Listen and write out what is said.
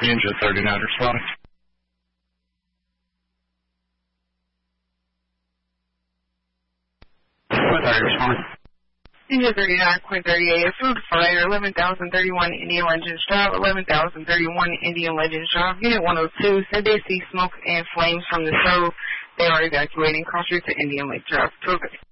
Ninja 39 responding. What are you responding? Ninja 39.38, food fire, 11,031 Indian Legends Drive, 11,031 Indian Legends Drive. Unit 102 said they see smoke and flames from the stove. They are evacuating cross route to Indian Lake Drive.